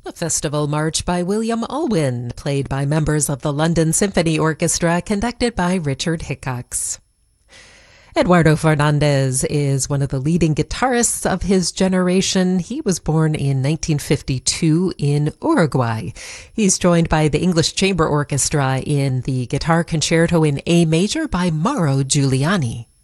A festival march by William Alwyn, played by members of the London Symphony Orchestra, conducted by Richard Hickox. Eduardo Fernandez is one of the leading guitarists of his generation. He was born in 1952 in Uruguay. He's joined by the English Chamber Orchestra in the Guitar Concerto in A Major by Mauro Giuliani.